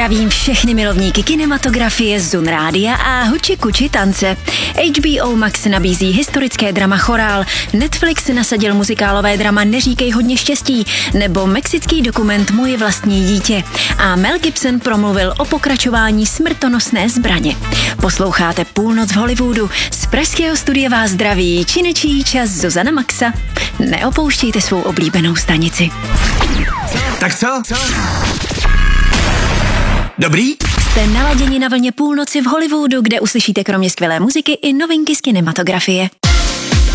Zdravím všechny milovníky kinematografie, Zun Rádia a huči kuči tance. HBO Max nabízí historické drama Chorál, Netflix nasadil muzikálové drama Neříkej hodně štěstí nebo mexický dokument Moje vlastní dítě. A Mel Gibson promluvil o pokračování Smrtonosné zbraně. Posloucháte Půlnoc v Hollywoodu. Z pražského studia vás zdraví činečí čas Zuzana Maxa. Neopouštějte svou oblíbenou stanici. Tak co? Dobrý? Jste naladěni na vlně Půlnoci v Hollywoodu, kde uslyšíte kromě skvělé muziky i novinky z kinematografie.